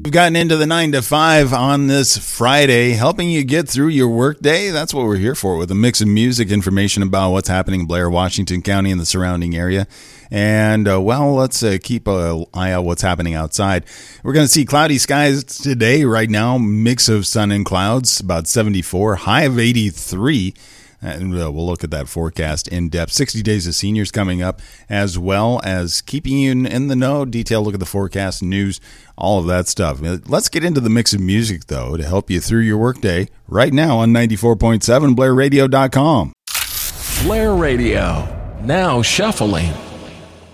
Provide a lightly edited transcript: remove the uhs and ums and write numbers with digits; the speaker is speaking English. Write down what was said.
We've gotten into the 9 to 5 on this Friday, helping you get through your workday. That's what we're here for, with a mix of music, information about what's happening in Blair, Washington County and the surrounding area. And, let's keep an eye out what's happening outside. We're going to see cloudy skies today. Right now, mix of sun and clouds, about 74, high of 83. And we'll look at that forecast in depth. 60 Days of Seniors coming up, as well as keeping you in the know. Detailed look at the forecast, news, all of that stuff. Let's get into the mix of music, though, to help you through your workday right now on 94.7 BlairRadio.com. Blair Radio, now shuffling.